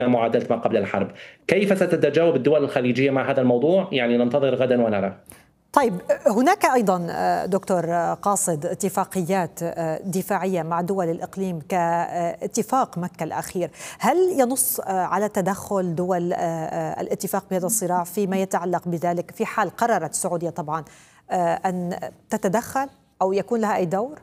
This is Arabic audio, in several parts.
معادلة ما قبل الحرب. كيف ستتجاوب الدول الخليجية مع هذا الموضوع؟ يعني ننتظر غدا ونرى. طيب، هناك أيضا دكتور قاصد اتفاقيات دفاعية مع دول الإقليم كاتفاق مكة الأخير، هل ينص على تدخل دول الاتفاق بهذا الصراع فيما يتعلق بذلك في حال قررت السعودية طبعا أن تتدخل أو يكون لها أي دور؟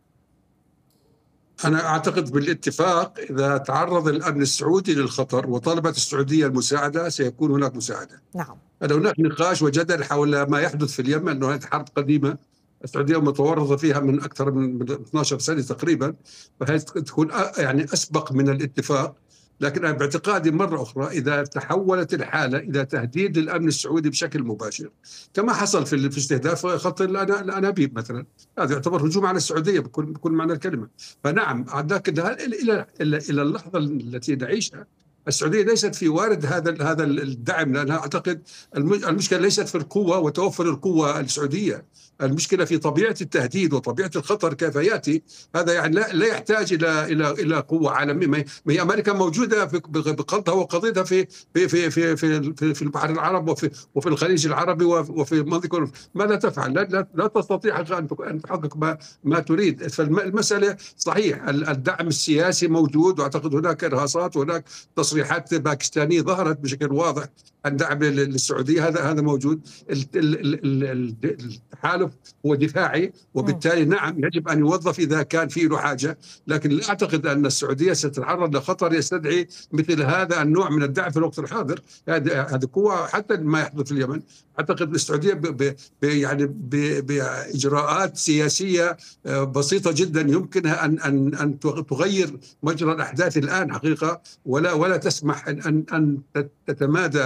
أنا أعتقد بالاتفاق إذا تعرض الأمن السعودي للخطر وطلبت السعودية المساعدة سيكون هناك مساعدة. نعم. هناك نقاش وجدل حول ما يحدث في اليمن، أنه هذه حرب قديمة السعودية متورطة فيها من أكثر من 12 سنة تقريبا، فهي تكون يعني أسبق من الاتفاق. لكن أنا باعتقادي مرة أخرى إذا تحولت الحالة إلى تهديد للأمن السعودي بشكل مباشر، كما حصل في استهداف خط الأنابيب مثلا، هذا يعتبر هجوم على السعودية بكل معنى الكلمة. فنعم، إلى اللحظة التي نعيشها السعودية ليست في وارد هذا الدعم، لأنها أعتقد المشكلة ليست في القوة وتوفر القوة السعودية، المشكلة في طبيعة التهديد وطبيعة الخطر كيف يأتي. هذا يعني لا يحتاج إلى قوة عالمية. ما هي أمريكا موجودة بقلتها وقضيتها في البحر العربي وفي الخليج العربي وفي منطقة. ماذا تفعل؟ لا تستطيع أن تحقق ما تريد. فالمسألة صحيح الدعم السياسي موجود، وأعتقد هناك إرهاصات وهناك تصريحات باكستانية ظهرت بشكل واضح عن دعم للسعودية، هذا موجود. التحالف هو دفاعي، وبالتالي نعم يجب أن يوظف إذا كان فيه له حاجة، لكن لا أعتقد أن السعودية ستتعرض لخطر يستدعي مثل هذا النوع من الدعم في الوقت الحاضر. هذه قوة حتى ما يحدث في اليمن. أعتقد السعودية بإجراءات سياسية بسيطة جدا يمكنها أن تغير مجرى الأحداث الآن حقيقة، ولا تسمح أن تتمادى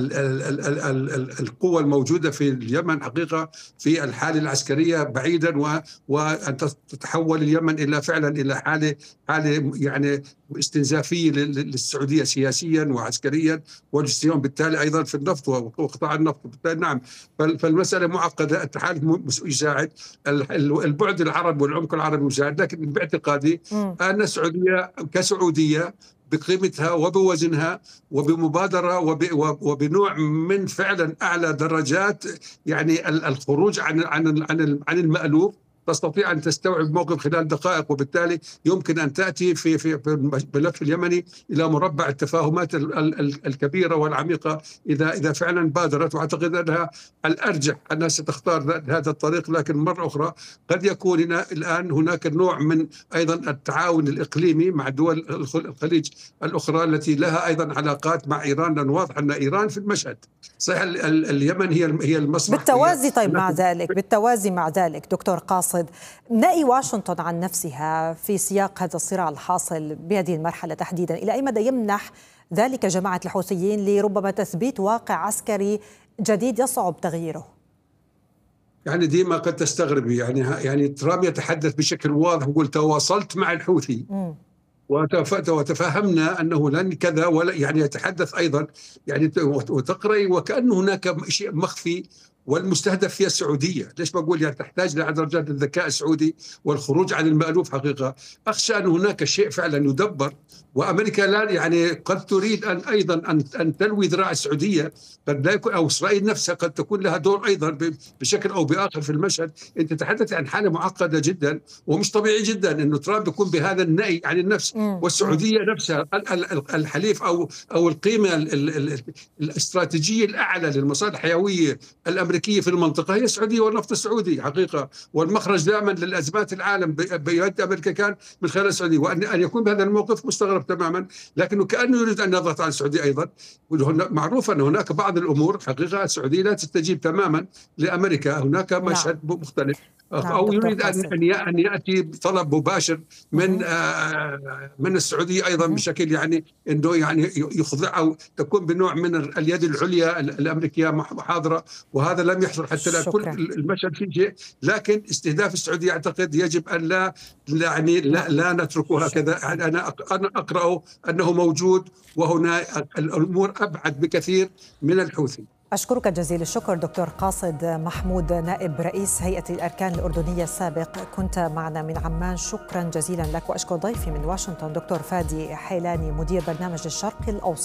القوة الموجودة في اليمن حقيقة في الحالة العسكرية بعيدا، وأن تتحول اليمن إلى فعلا إلى حالة يعني استنزافية للسعودية سياسيا وعسكريا ولوجستيا، بالتالي أيضا في النفط وقطاع النفط. بالتالي نعم، فالمسألة معقدة. التحالف يساعد، البعد العربي والعمق العربي يساعد، لكن باعتقادي أن السعودية كسعودية بقيمتها وبوزنها وبمبادرة وبنوع من فعلا أعلى درجات يعني الخروج عن المألوف، تستطيع أن تستوعب موقف خلال دقائق، وبالتالي يمكن أن تأتي في الملف اليمني إلى مربع التفاهمات الكبيرة والعميقة إذا فعلا بادرت. وأعتقد أنها الأرجح أنها ستختار هذا الطريق. لكن مرة أخرى قد يكون الآن هناك نوع من أيضا التعاون الإقليمي مع دول الخليج الأخرى التي لها أيضا علاقات مع إيران، لأن واضح أن إيران في المشهد. صحيح اليمن هي المصلحة بالتوازي. طيب، بالتوازي مع ذلك دكتور قاصد، نأي واشنطن عن نفسها في سياق هذا الصراع الحاصل بهذه المرحلة تحديدا، إلى أي مدى يمنح ذلك جماعة الحوثيين لربما تثبيت واقع عسكري جديد يصعب تغييره؟ يعني ديما قد تستغربي، يعني ترامب يتحدث بشكل واضح ويقول تواصلت مع الحوثي وتفهمنا أنه لن كذا، ولا يعني يتحدث أيضا يعني وتقرأي وكأن هناك شيء مخفي، والمستهدف فيها السعودية. ليش بقول يعني تحتاج لدرجات الذكاء السعودي والخروج عن المألوف حقيقة. أخشى أن هناك شيء فعلا يدبر، وأمريكا لا يعني قد تريد أيضا أن تلوي ذراع السعودية، قد لا يكون، أو إسرائيل نفسها قد تكون لها دور أيضا بشكل أو بآخر في المشهد. أنت تتحدث عن حالة معقدة جدا، ومش طبيعي جدا أنه ترامب يكون بهذا النأي عن النفس. والسعودية نفسها الحليف أو القيمة الاستراتيجية الأعلى للمصالح الحيوية الأمريكية في المنطقة هي السعودية والنفط السعودي حقيقة، والمخرج دائما للأزمات العالم بيد أمريكا كان من خلال السعودية. وأن يكون بهذا الموقف مستغرب تماما، لكنه كأنه يريد أن يضغط على السعودية أيضا. معروف أن هناك بعض الأمور حقيقة السعودية لا تستجيب تماما لأمريكا، هناك مشهد مختلف، أو يريد أن يأتي بطلب مباشر من السعودية أيضا بشكل يعني أنه يعني يخضع أو تكون بنوع من اليد العليا الأمريكية حاضرة، وهذا لم يحصل حتى الآن. كل المشهد فيه شيء، لكن استهداف السعودية أعتقد يجب أن لا نتركه هكذا. أنا أقرأ أنه موجود، وهنا الأمور أبعد بكثير من الحوثي. أشكرك جزيل الشكر دكتور قاصد محمود، نائب رئيس هيئة الأركان الأردنية السابق، كنت معنا من عمان. شكرا جزيلا لك. وأشكر ضيفي من واشنطن دكتور فادي حيلاني، مدير برنامج الشرق الأوسط.